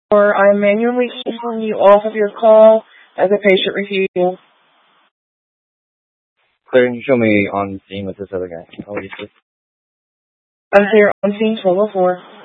or I'm manually pulling you off of your call as a patient review. Claire, can you show me on scene with this other guy? I'm here on scene 1204.